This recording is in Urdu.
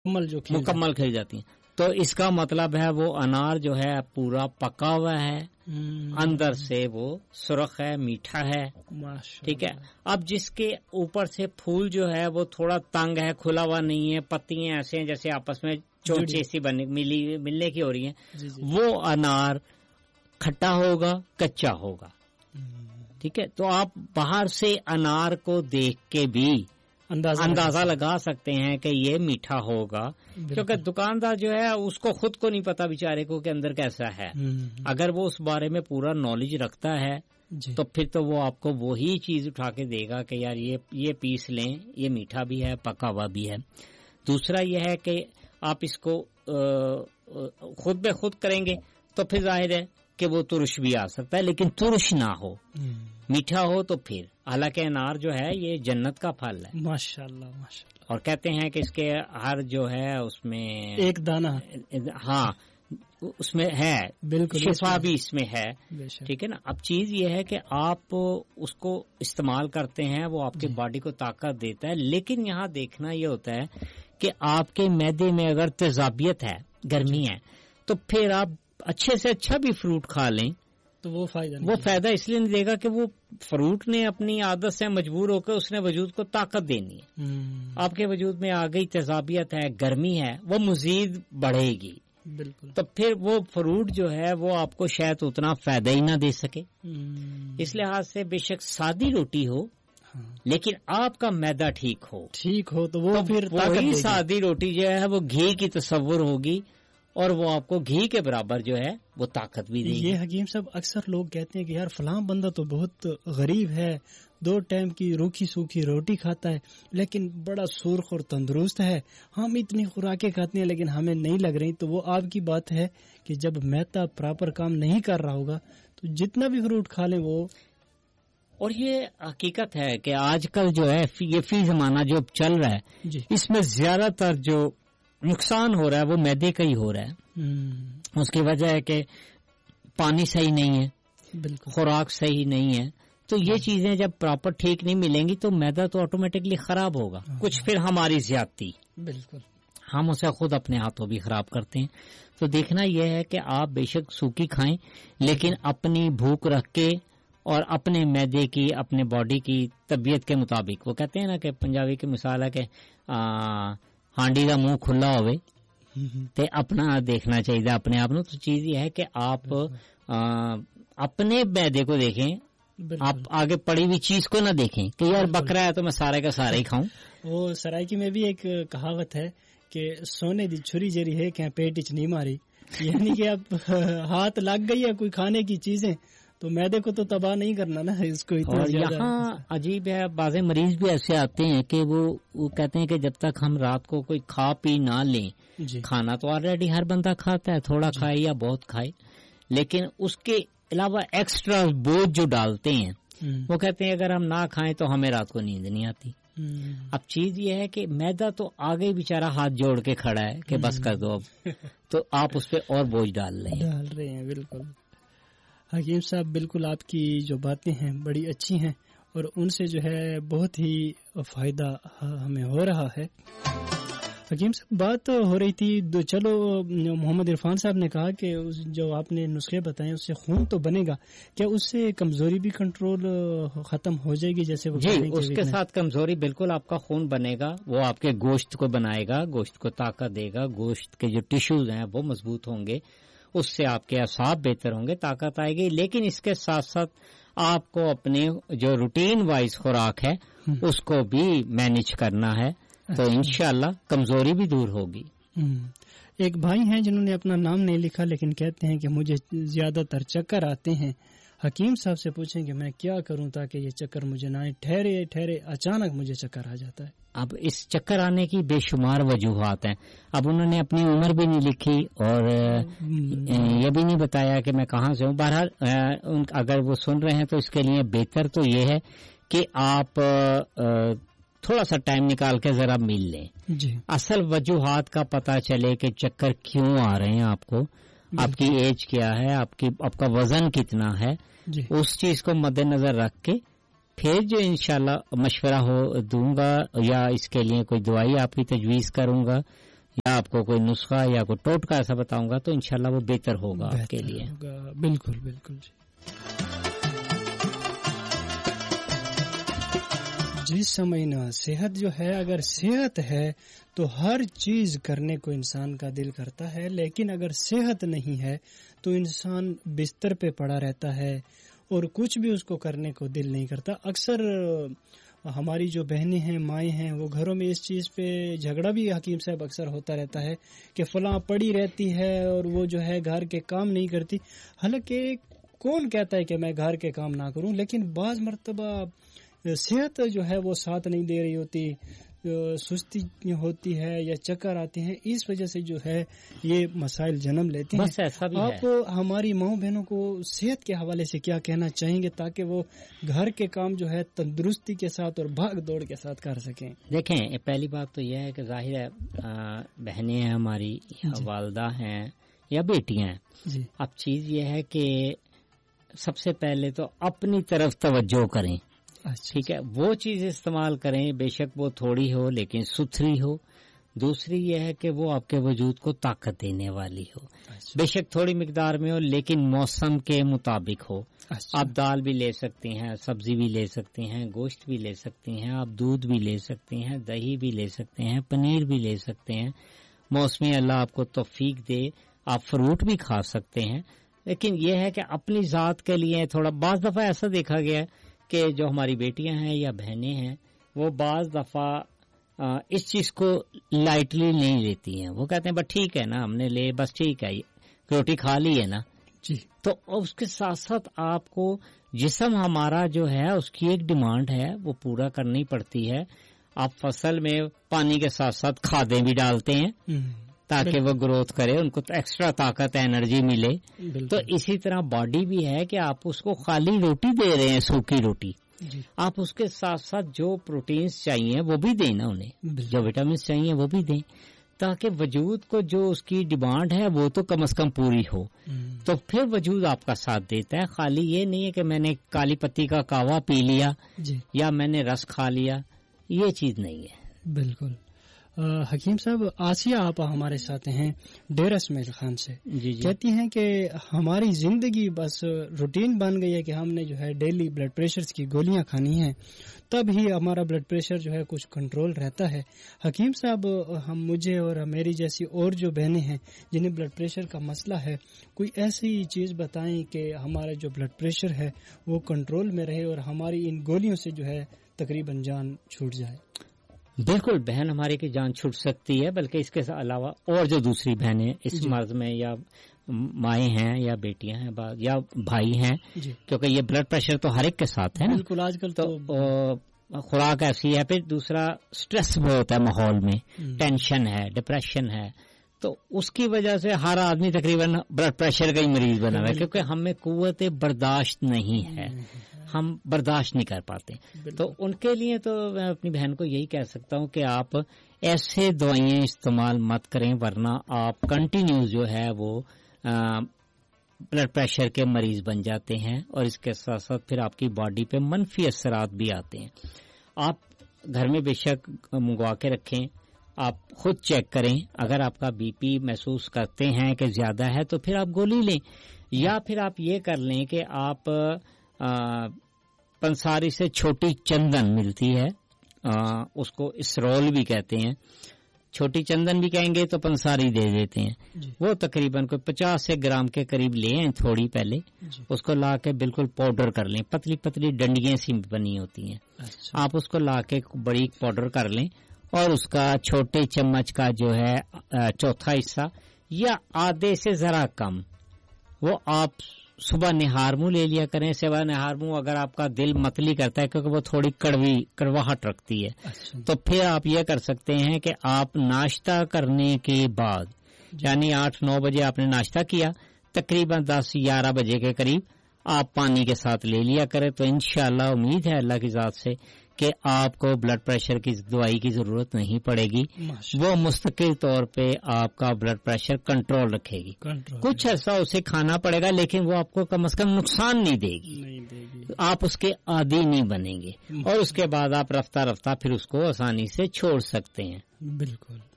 مکمل کھل جاتی ہیں. تو اس کا مطلب ہے وہ انار جو ہے پورا پکا ہوا ہے, اندر سے وہ سرخ ہے, میٹھا ہے. ٹھیک ہے. اب جس کے اوپر سے پھول جو ہے وہ تھوڑا تنگ ہے, کھلا ہوا نہیں ہے, پتیاں ایسے ہیں جیسے آپس میں چونچے سی ملنے کی ہو رہی ہیں, وہ انار کھٹا ہوگا, کچا ہوگا. ٹھیک ہے. تو آپ باہر سے انار کو دیکھ کے بھی اندازہ لگا سکتے ہیں کہ یہ میٹھا ہوگا, کیونکہ دکاندار جو ہے اس کو خود کو نہیں پتا بیچارے کو کہ اندر کیسا ہے. اگر وہ اس بارے میں پورا نالج رکھتا ہے تو پھر تو وہ آپ کو وہی چیز اٹھا کے دے گا کہ یار یہ پیس لیں, یہ میٹھا بھی ہے, پکا ہوا بھی ہے. دوسرا یہ ہے کہ آپ اس کو خود بے خود کریں گے تو پھر ظاہر ہے کہ وہ ترش بھی آ سکتا ہے, لیکن ترش نہ ہو, میٹھا ہو تو پھر. حالانکہ انار جو ہے یہ جنت کا پھل ہے, ماشاءاللہ ماشاءاللہ, اور کہتے ہیں کہ اس کے ہر جو ہے اس میں ایک دانہ, ہاں اس میں ہے, بالکل شفا بھی اس میں ہے. ٹھیک ہے نا. اب چیز یہ ہے کہ آپ اس کو استعمال کرتے ہیں, وہ آپ کی باڈی کو طاقت دیتا ہے, لیکن یہاں دیکھنا یہ ہوتا ہے کہ آپ کے معدے میں اگر تیزابیت ہے, گرمی ہے, تو پھر آپ اچھے سے اچھا بھی فروٹ کھا لیں تو وہ فائدہ اس لیے نہیں دے گا کہ وہ فروٹ نے اپنی عادت سے مجبور ہو کر اس نے وجود کو طاقت دینی ہے. آپ کے وجود میں آ گئی تیزابیت ہے, گرمی ہے, وہ مزید بڑھے گی. بالکل. تو پھر وہ فروٹ جو ہے وہ آپ کو شاید اتنا فائدہ ہی نہ دے سکے. اس لحاظ سے بے شک سادی روٹی ہو لیکن آپ کا معدہ ٹھیک ہو تو وہ پھر وہی سادی روٹی جو ہے وہ گھی کی تصور ہوگی, اور وہ آپ کو گھی کے برابر جو ہے وہ طاقت بھی دے گی. یہ حکیم صاحب اکثر لوگ کہتے ہیں کہ یار فلاں بندہ تو بہت غریب ہے, 2 ٹائم کی روکھی سوکھی روٹی کھاتا ہے لیکن بڑا سرخ اور تندرست ہے, ہم اتنی خوراکیں کھاتے ہیں لیکن ہمیں نہیں لگ رہی. تو وہ آپ کی بات ہے کہ جب معدہ پراپر کام نہیں کر رہا ہوگا تو جتنا بھی فروٹ کھا لیں وہ. اور یہ حقیقت ہے کہ آج کل جو ہے یہ فی زمانہ جو چل رہا ہے اس میں زیادہ تر جو نقصان ہو رہا ہے وہ معدے کا ہی ہو رہا ہے. اس کی وجہ ہے کہ پانی صحیح نہیں ہے, خوراک صحیح نہیں ہے. تو یہ چیزیں جب پراپر ٹھیک نہیں ملیں گی تو معدہ تو آٹومیٹکلی خراب ہوگا. کچھ پھر ہماری زیادتی, بالکل ہم اسے خود اپنے ہاتھوں بھی خراب کرتے ہیں. تو دیکھنا یہ ہے کہ آپ بے شک سوکھی کھائیں لیکن اپنی بھوک رکھ کے اور اپنے معدے کی, اپنے باڈی کی طبیعت کے مطابق. وہ کہتے ہیں نا کہ پنجابی کی مثال ہے کہ ہانڈی کا منہ کھلا ہوئے تے اپنا دیکھنا چاہیے اپنے آپ نو. تو چیز یہ ہے کہ آپ اپنے معدے کو دیکھیں, آپ آگے پڑی ہوئی چیز کو نہ دیکھیں کہ یار بکرا ہے تو میں سارے کا سارا ہی کھاؤں. وہ سرائکی میں بھی ایک کہاوت ہے کہ سونے دی چھری جری ہے کہ پیٹ اچ نہیں ماری, یعنی کہ اب ہاتھ لگ گئی ہے کوئی کھانے کی چیزیں تو معدے کو تو تباہ نہیں کرنا نا اس کو. اور یہاں عجیب ہے, بعض مریض بھی ایسے آتے ہیں کہ وہ کہتے ہیں کہ جب تک ہم رات کو کوئی کھا پی نہ لیں, کھانا تو آلریڈی ہر بندہ کھاتا ہے, تھوڑا کھائے یا بہت کھائے, لیکن اس کے علاوہ ایکسٹرا بوجھ جو ڈالتے ہیں وہ کہتے ہیں اگر ہم نہ کھائیں تو ہمیں رات کو نیند نہیں آتی. اب چیز یہ ہے کہ معدہ تو آگے بیچارہ ہاتھ جوڑ کے کھڑا ہے کہ بس کر دو اب, تو آپ اس پہ اور بوجھ ڈال رہے ہیں. بالکل حکیم صاحب, بالکل آپ کی جو باتیں ہیں بڑی اچھی ہیں اور ان سے جو ہے بہت ہی فائدہ ہمیں ہو رہا ہے. حکیم صاحب بات ہو رہی تھی, چلو محمد عرفان صاحب نے کہا کہ جو آپ نے نسخے بتائے اس سے خون تو بنے گا, کیا اس سے کمزوری بھی کنٹرول ختم ہو جائے گی جیسے وہ؟ جی اس کے ساتھ کمزوری بالکل, آپ کا خون بنے گا, وہ آپ کے گوشت کو بنائے گا, گوشت کو طاقت دے گا, گوشت کے جو ٹیشوز ہیں وہ مضبوط ہوں گے, اس سے آپ کے اعصاب بہتر ہوں گے, طاقت آئے گی. لیکن اس کے ساتھ ساتھ آپ کو اپنے جو روٹین وائز خوراک ہے اس کو بھی مینج کرنا ہے, تو انشاءاللہ کمزوری بھی دور ہوگی. ایک بھائی ہیں جنہوں نے اپنا نام نہیں لکھا لیکن کہتے ہیں کہ مجھے زیادہ تر چکر آتے ہیں, حکیم صاحب سے پوچھیں کہ میں کیا کروں تاکہ یہ چکر مجھے نہ آئے, ٹھہرے اچانک مجھے چکر آ جاتا ہے. اب اس چکر آنے کی بے شمار وجوہات ہیں. اب انہوں نے اپنی عمر بھی نہیں لکھی اور یہ بھی نہیں بتایا کہ میں کہاں سے ہوں. بہرحال اگر وہ سن رہے ہیں تو اس کے لیے بہتر تو یہ ہے کہ آپ تھوڑا سا ٹائم نکال کے ذرا مل لیں, اصل وجوہات کا پتہ چلے کہ چکر کیوں آ رہے ہیں آپ کو, آپ کی ایج کیا ہے, آپ کا وزن کتنا ہے, اس چیز کو مد نظر رکھ کے پھر جو انشاءاللہ مشورہ دوں گا یا اس کے لیے کوئی دوائی آپ کی تجویز کروں گا یا آپ کو کوئی نسخہ یا کوئی ٹوٹکا ایسا بتاؤں گا تو انشاءاللہ وہ بہتر ہوگا آپ کے لیے. بالکل بالکل جی سمجھنا. صحت جو ہے، اگر صحت ہے تو ہر چیز کرنے کو انسان کا دل کرتا ہے، لیکن اگر صحت نہیں ہے تو انسان بستر پہ پڑا رہتا ہے اور کچھ بھی اس کو کرنے کو دل نہیں کرتا. اکثر ہماری جو بہنیں ہیں، مائیں ہیں، وہ گھروں میں اس چیز پہ جھگڑا بھی حکیم صاحب اکثر ہوتا رہتا ہے کہ فلاں پڑی رہتی ہے اور وہ جو ہے گھر کے کام نہیں کرتی. حالانکہ کون کہتا ہے کہ میں گھر کے کام نہ کروں، لیکن بعض مرتبہ صحت جو ہے وہ ساتھ نہیں دے رہی ہوتی، سستی ہوتی ہے یا چکر آتے ہیں، اس وجہ سے جو ہے یہ مسائل جنم لیتے ہیں. بس ایسا بھی آپ ہماری ماؤں بہنوں کو صحت کے حوالے سے کیا کہنا چاہیں گے تاکہ وہ گھر کے کام جو ہے تندرستی کے ساتھ اور بھاگ دوڑ کے ساتھ کر سکیں؟ دیکھیں، پہلی بات تو یہ ہے کہ ظاہر ہے بہنیں ہیں ہماری، یا والدہ ہیں یا بیٹیاں ہیں. اب چیز یہ ہے کہ سب سے پہلے تو اپنی طرف توجہ کریں. ٹھیک ہے، وہ چیز استعمال کریں، بے شک وہ تھوڑی ہو لیکن ستھری ہو. دوسری یہ ہے کہ وہ آپ کے وجود کو طاقت دینے والی ہو. بے شک تھوڑی مقدار میں ہو لیکن موسم کے مطابق ہو. آپ دال بھی لے سکتے ہیں، سبزی بھی لے سکتے ہیں، گوشت بھی لے سکتے ہیں، آپ دودھ بھی لے سکتے ہیں، دہی بھی لے سکتے ہیں، پنیر بھی لے سکتے ہیں. موسمی اللہ آپ کو توفیق دے، آپ فروٹ بھی کھا سکتے ہیں. لیکن یہ ہے کہ اپنی ذات کے لیے تھوڑا، بعض دفعہ ایسا دیکھا گیا ہے کہ جو ہماری بیٹیاں ہیں یا بہنیں ہیں وہ بعض دفعہ اس چیز کو لائٹلی نہیں لیتی ہیں. وہ کہتے ہیں بس ٹھیک ہے نا، ہم نے لے، بس ٹھیک ہے، روٹی کھا لی ہے نا. جی. تو اس کے ساتھ ساتھ آپ کو جسم ہمارا جو ہے اس کی ایک ڈیمانڈ ہے، وہ پورا کرنی پڑتی ہے. آپ فصل میں پانی کے ساتھ ساتھ کھادیں بھی ڈالتے ہیں تاکہ وہ گروتھ کرے، ان کو ایکسٹرا طاقت انرجی ملے. تو اسی طرح باڈی بھی ہے کہ آپ اس کو خالی روٹی دے رہے ہیں، سوکھی روٹی، آپ اس کے ساتھ ساتھ جو پروٹینز چاہیے وہ بھی دیں نا، انہیں جو وٹامنس چاہیے وہ بھی دیں، تاکہ وجود کو جو اس کی ڈیمانڈ ہے وہ تو کم از کم پوری ہو. تو پھر وجود آپ کا ساتھ دیتا ہے. خالی یہ نہیں ہے کہ میں نے کالی پتی کا قہوہ پی لیا یا میں نے رس کھا لیا، یہ چیز نہیں ہے. بالکل. حکیم صاحب، آسیہ آپ ہمارے ساتھ ہیں ڈیرہ اسماعیل خان سے. کہتی ہیں کہ ہماری زندگی بس روٹین بن گئی ہے کہ ہم نے جو ہے ڈیلی بلڈ پریشر کی گولیاں کھانی ہیں، تب ہی ہمارا بلڈ پریشر جو ہے کچھ کنٹرول رہتا ہے. حکیم صاحب، ہم مجھے اور میری جیسی اور جو بہنیں ہیں جنہیں بلڈ پریشر کا مسئلہ ہے، کوئی ایسی چیز بتائیں کہ ہمارا جو بلڈ پریشر ہے وہ کنٹرول میں رہے اور ہماری ان گولیوں سے جو ہے تقریباً جان چھوٹ جائے. بالکل، بہن ہماری کی جان چھوٹ سکتی ہے، بلکہ اس کے علاوہ اور جو دوسری بہنیں اس مرض میں یا مائیں ہیں یا بیٹیاں ہیں یا بھائی ہیں، کیونکہ یہ بلڈ پریشر تو ہر ایک کے ساتھ ہے نا. بالکل. آج کل تو خوراک ایسی ہے، پھر دوسرا سٹریس بہت ہے ماحول میں، ٹینشن ہے، ڈپریشن ہے، تو اس کی وجہ سے ہر آدمی تقریباً بلڈ پریشر کا ہی مریض بنا ہوا ہے، کیونکہ ہمیں قوت برداشت نہیں ہے، ہم برداشت نہیں کر پاتے. تو ان کے لیے تو میں اپنی بہن کو یہی کہہ سکتا ہوں کہ آپ ایسے دوائیں استعمال مت کریں، ورنہ آپ کنٹینیوز جو ہے وہ بلڈ پریشر کے مریض بن جاتے ہیں، اور اس کے ساتھ ساتھ پھر آپ کی باڈی پہ منفی اثرات بھی آتے ہیں. آپ گھر میں بے شک منگوا کے رکھیں، آپ خود چیک کریں. اگر آپ کا بی پی محسوس کرتے ہیں کہ زیادہ ہے تو پھر آپ گولی لیں، یا پھر آپ یہ کر لیں کہ آپ پنساری سے چھوٹی چندن ملتی ہے، اس کو اسرول بھی کہتے ہیں، چھوٹی چندن بھی کہیں گے تو پنساری دے دیتے ہیں. وہ تقریباً کوئی 50 گرام کے قریب لیں تھوڑی پہلے، اس کو لا کے بالکل پاؤڈر کر لیں، پتلی پتلی ڈنڈیاں سی بنی ہوتی ہیں، آپ اس کو لا کے بڑی پاؤڈر کر لیں، اور اس کا چھوٹے چمچ کا جو ہے چوتھا حصہ یا آدھے سے ذرا کم وہ آپ صبح نہار منہ لے لیا کریں. سوا نہار منہ اگر آپ کا دل متلی کرتا ہے کیونکہ وہ تھوڑی کڑواہٹ رکھتی ہے، تو پھر آپ یہ کر سکتے ہیں کہ آپ ناشتہ کرنے کے بعد، یعنی 8-9 بجے آپ نے ناشتہ کیا، تقریباً 10-11 بجے کے قریب آپ پانی کے ساتھ لے لیا کریں. تو انشاءاللہ امید ہے اللہ کی ذات سے کہ آپ کو بلڈ پریشر کی دوائی کی ضرورت نہیں پڑے گی، وہ مستقل طور پہ آپ کا بلڈ پریشر کنٹرول رکھے گی. کچھ ایسا اسے کھانا پڑے گا لیکن وہ آپ کو کم از کم نقصان نہیں دے گی، آپ اس کے عادی نہیں بنیں گے، اور اس کے بعد آپ رفتہ رفتہ پھر اس کو آسانی سے چھوڑ سکتے ہیں. بالکل.